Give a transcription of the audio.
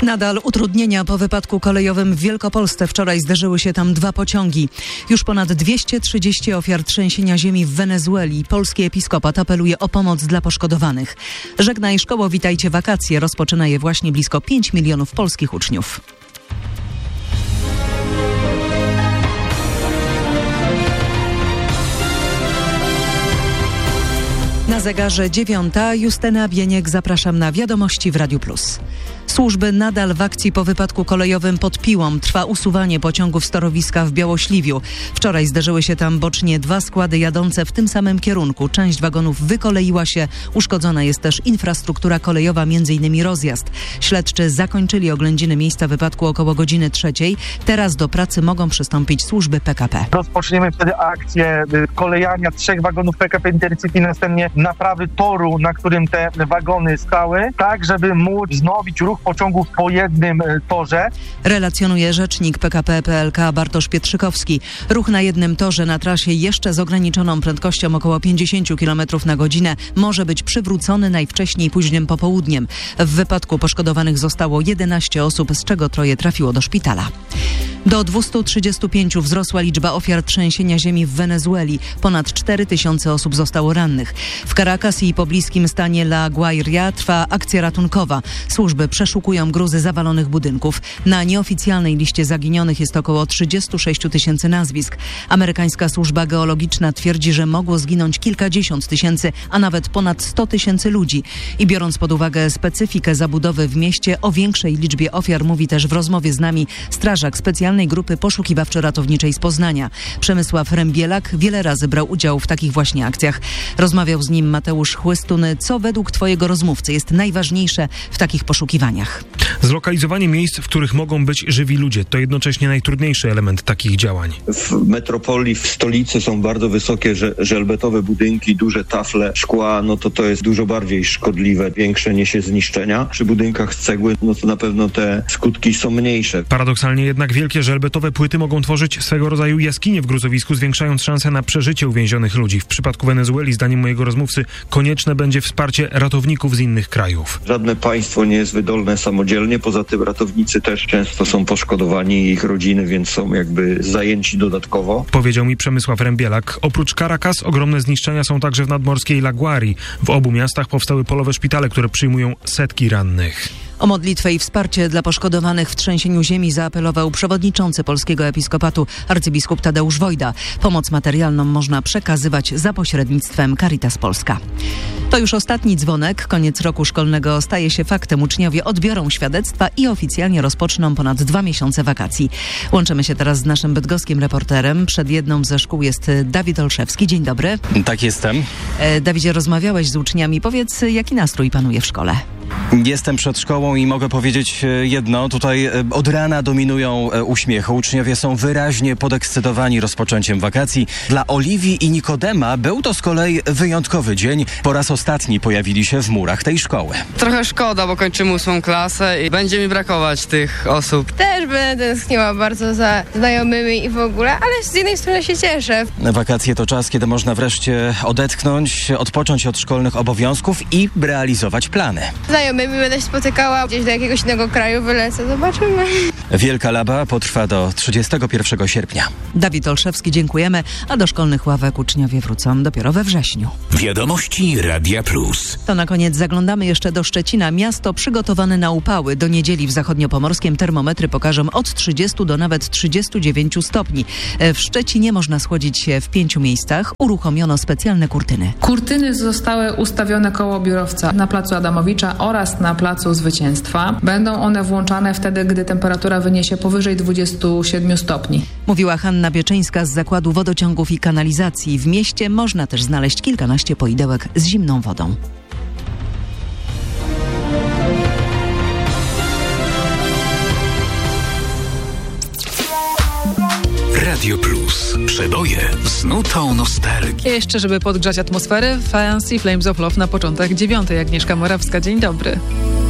Nadal utrudnienia po wypadku kolejowym w Wielkopolsce. Wczoraj zderzyły się tam 2 pociągi. Już ponad 230 ofiar trzęsienia ziemi w Wenezueli. Polski episkopat apeluje o pomoc dla poszkodowanych. Żegnaj szkoło, witajcie wakacje. Rozpoczyna je właśnie blisko 5 milionów polskich uczniów. Na zegarze 9:00. Justyna Bieniek, zapraszam na Wiadomości w Radiu Plus. Służby nadal w akcji po wypadku kolejowym pod Piłą. Trwa usuwanie pociągów z torowiska w Białośliwiu. Wczoraj zderzyły się tam bocznie 2 składy jadące w tym samym kierunku. Część wagonów wykoleiła się. Uszkodzona jest też infrastruktura kolejowa, m.in. rozjazd. Śledczy zakończyli oględziny miejsca wypadku około godziny 3:00. Teraz do pracy mogą przystąpić służby PKP. Rozpoczniemy wtedy akcję kolejania 3 wagonów PKP Intercity, następnie naprawy toru, na którym te wagony stały, tak żeby móc wznowić ruch pociągów po jednym torze. Relacjonuje rzecznik PKP PLK Bartosz Pietrzykowski. Ruch na jednym torze na trasie jeszcze z ograniczoną prędkością około 50 km na godzinę może być przywrócony najwcześniej późnym popołudniem. W wypadku poszkodowanych zostało 11 osób, z czego 3 trafiło do szpitala. Do 235 wzrosła liczba ofiar trzęsienia ziemi w Wenezueli. Ponad 4000 osób zostało rannych. W Caracas i pobliskim stanie La Guaira trwa akcja ratunkowa. Służby przeszukują gruzy zawalonych budynków. Na nieoficjalnej liście zaginionych jest około 36 000 nazwisk. Amerykańska służba geologiczna twierdzi, że mogło zginąć kilkadziesiąt tysięcy, a nawet ponad 100 000 ludzi. I biorąc pod uwagę specyfikę zabudowy w mieście, o większej liczbie ofiar mówi też w rozmowie z nami strażak specjalnej Grupy Poszukiwawczo-Ratowniczej z Poznania. Przemysław Rębielak wiele razy brał udział w takich właśnie akcjach. Rozmawiał z nim Mateusz Chłystun. Co według twojego rozmówcy jest najważniejsze w takich poszukiwaniach? Zlokalizowanie miejsc, w których mogą być żywi ludzie, to jednocześnie najtrudniejszy element takich działań. W metropolii, w stolicy są bardzo wysokie żelbetowe budynki, duże tafle szkła, to jest dużo bardziej szkodliwe, większe niesie zniszczenia. Przy budynkach z cegły, to na pewno te skutki są mniejsze. Paradoksalnie jednak wielkie żelbetowe płyty mogą tworzyć swego rodzaju jaskinie w gruzowisku, zwiększając szanse na przeżycie uwięzionych ludzi. W przypadku Wenezueli, zdaniem mojego rozmówcy, konieczne będzie wsparcie ratowników z innych krajów. Żadne państwo nie jest wydolne samodzielnie, poza tym ratownicy też często są poszkodowani i ich rodziny, więc są jakby zajęci dodatkowo. Powiedział mi Przemysław Rębielak. Oprócz Caracas ogromne zniszczenia są także w nadmorskiej La Guairi. W obu miastach powstały polowe szpitale, które przyjmują setki rannych. O modlitwę i wsparcie dla poszkodowanych w trzęsieniu ziemi zaapelował przewodniczący Polskiego Episkopatu arcybiskup Tadeusz Wojda. Pomoc materialną można przekazywać za pośrednictwem Caritas Polska. To już ostatni dzwonek. Koniec roku szkolnego staje się faktem. Uczniowie odbiorą świadectwa i oficjalnie rozpoczną ponad 2 miesiące wakacji. Łączymy się teraz z naszym bydgoskim reporterem. Przed jedną ze szkół jest Dawid Olszewski. Dzień dobry. Tak, jestem. Dawidzie, rozmawiałeś z uczniami. Powiedz, jaki nastrój panuje w szkole? Jestem przed szkołą i mogę powiedzieć jedno. Tutaj od rana dominują uśmiechy. Uczniowie są wyraźnie podekscytowani rozpoczęciem wakacji. Dla Oliwii i Nikodema był to z kolei wyjątkowy dzień. Po raz ostatni pojawili się w murach tej szkoły. Trochę szkoda, bo kończymy 8. klasę i będzie mi brakować tych osób. Też będę tęskniła bardzo za znajomymi i w ogóle, ale z jednej strony się cieszę. Wakacje to czas, kiedy można wreszcie odetchnąć, odpocząć od szkolnych obowiązków i realizować plany. Znajomymi będę się spotykała, gdzieś do jakiegoś innego kraju wylecę, zobaczymy. Wielka Laba potrwa do 31 sierpnia. Dawid Olszewski, dziękujemy, a do szkolnych ławek uczniowie wrócą dopiero we wrześniu. Wiadomości Radia Plus. To na koniec zaglądamy jeszcze do Szczecina. Miasto przygotowane na upały. Do niedzieli w zachodniopomorskim termometry pokażą od 30 do nawet 39 stopni. W Szczecinie można schłodzić się w 5 miejscach. Uruchomiono specjalne kurtyny. Kurtyny zostały ustawione koło biurowca na placu Adamowicza oraz na placu Zwycięstwa. Będą one włączane wtedy, gdy temperatura wyniesie powyżej 27 stopni. Mówiła Hanna Bieczyńska z Zakładu Wodociągów i Kanalizacji. W mieście można też znaleźć kilkanaście poidełek z zimną wodą. Radio Plus. Przeboje z nutą nostalgii. Jeszcze, żeby podgrzać atmosferę, Fancy Flames of Love na początek 9. Agnieszka Morawska. Dzień dobry.